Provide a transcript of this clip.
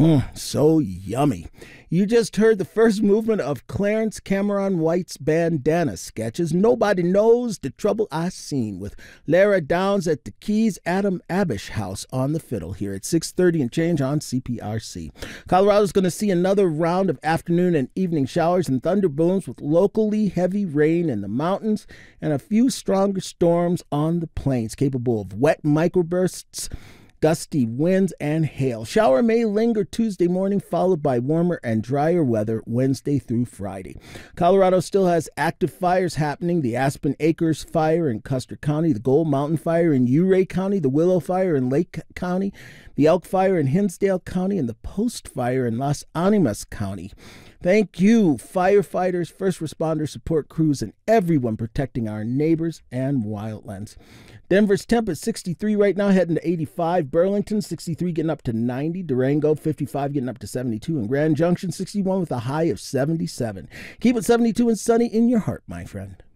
So yummy. You just heard the first movement of Clarence Cameron White's Bandana sketches. Nobody Knows the Trouble I Seen, with Lara Downs at the keys, Adam Abish House on the fiddle, here at 6:30 and change on CPRC. Colorado's going to see another round of afternoon and evening showers and thunder booms, with locally heavy rain in the mountains and a few stronger storms on the plains, capable of wet microbursts, gusty winds, and hail. Shower may linger Tuesday morning, followed by warmer and drier weather Wednesday through Friday. Colorado still has active fires happening: the Aspen Acres Fire in Custer County, the Gold Mountain Fire in Ouray County, the Willow Fire in Lake County, the Elk Fire in Hinsdale County, and the Post Fire in Las Animas County. Thank you, firefighters, first responders, support crews, and everyone protecting our neighbors and wildlands. Denver's temp at 63 right now, heading to 85. Burlington, 63, getting up to 90. Durango, 55, getting up to 72. And Grand Junction, 61, with a high of 77. Keep it 72 and sunny in your heart, my friend.